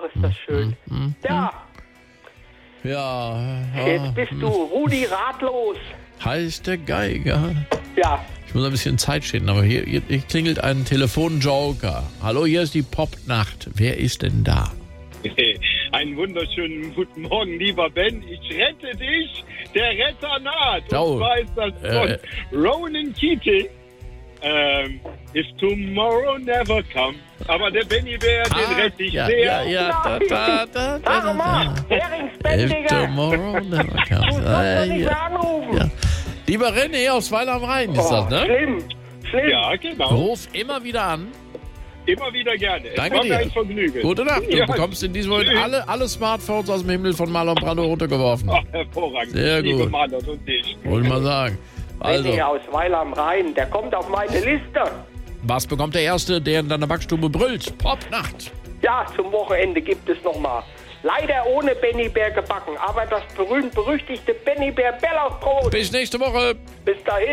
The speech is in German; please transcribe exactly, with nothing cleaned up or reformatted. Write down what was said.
ist das schön. Hm, Ja, Ja. jetzt bist du Rudi ratlos. Heißt der Geiger. Ja, Ich muss ein bisschen Zeit schinden, aber hier, hier, hier klingelt ein Telefonjoker. Hallo, hier ist die Popnacht. Wer ist denn da? Einen wunderschönen guten Morgen, lieber Ben. Ich rette dich, der Retter naht. Und Oh, zwar ist das von äh, Ronan Keating. Ähm, If Tomorrow Never Comes. Aber der Benny Bär, den rette ich ja, sehr. ja, ja, da, da, da, da, sag mal, da. If Heringsbändiger. tomorrow never Du comes. sollst Ah, doch nicht ja. mehr anrufen. Ja. Lieber René aus Weil am Rhein ist das, Oh, ne? schlimm, schlimm. Ja, genau. Ruf immer wieder an. Immer wieder gerne. Es Danke war mir dir. ein Vergnügen. Gute Nacht. Du Ja. bekommst in diesem Moment alle, alle Smartphones aus dem Himmel von Marlon Brando runtergeworfen. Ach, hervorragend. Sehr Liebe gut. Marlon und dich. Wollte mal sagen. Also, René aus Weil am Rhein, der kommt auf meine Liste. was bekommt der Erste, der in deiner Backstube brüllt? Popnacht. Ja, zum Wochenende gibt es nochmal. Leider ohne Bennybär gebacken, aber das berühmt-berüchtigte Bennybär Bellaufbrot. Bis nächste Woche. Bis dahin.